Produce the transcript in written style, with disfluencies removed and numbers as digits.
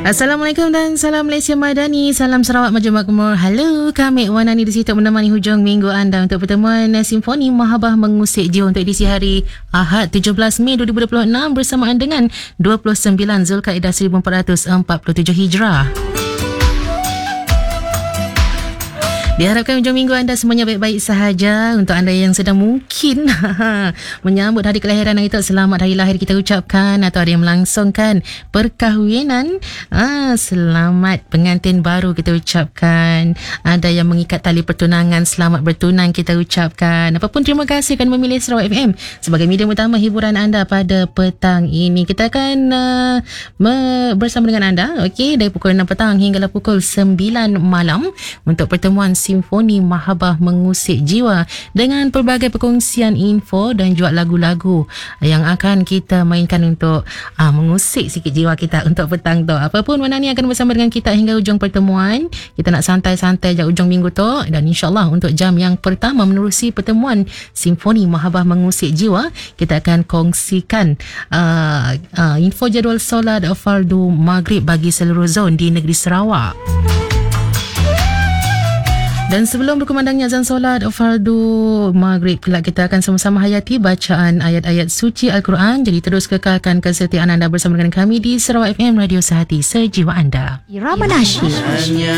Assalamualaikum dan salam Malaysia Madani. Salam Sarawak Maju Makmur. Halo, kami Wanani di situ menemani hujung minggu anda untuk pertemuan Simfoni Mahabbah Mengusik Jiwa untuk edisi hari Ahad 17 Mei 2026 bersamaan dengan 29 Zulkaidah 1447 Hijrah. Diharapkan hujung minggu anda semuanya baik-baik sahaja. Untuk anda yang sedang mungkin menyambut hari kelahiran itu, selamat hari lahir kita ucapkan. Atau ada yang melangsungkan perkahwinan, selamat pengantin baru kita ucapkan. Ada yang mengikat tali pertunangan, selamat bertunang kita ucapkan. Apapun, terima kasih kerana memilih Sarawak FM sebagai medium utama hiburan anda pada petang ini. Kita akan bersama dengan anda, dari pukul 6 petang hinggalah pukul 9 malam untuk pertemuan Simfoni Mahabbah Mengusik Jiwa dengan pelbagai perkongsian info dan juga lagu-lagu yang akan kita mainkan untuk mengusik sikit jiwa kita untuk petang tu. Apapun, Wanani akan bersama dengan kita hingga hujung pertemuan. Kita nak santai-santai je hujung minggu tu, dan insyaAllah untuk jam yang pertama menerusi pertemuan Simfoni Mahabbah Mengusik Jiwa, kita akan kongsikan info jadual solat fardu maghrib bagi seluruh zon di negeri Sarawak. Dan sebelum berkumandangnya azan solat fardu maghrib kelak, kita akan sama-sama hayati bacaan ayat-ayat suci Al-Quran. Jadi terus kekalkan kesetiaan anda bersama dengan kami di Sarawak FM, Radio Sehati Sejiwa anda. Irama Nasyid.